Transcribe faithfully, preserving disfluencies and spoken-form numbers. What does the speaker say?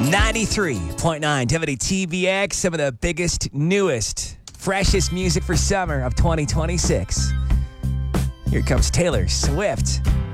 ninety-three point nine W T V X, some of the biggest, newest, freshest music for summer of twenty twenty-six. Here comes Taylor Swift.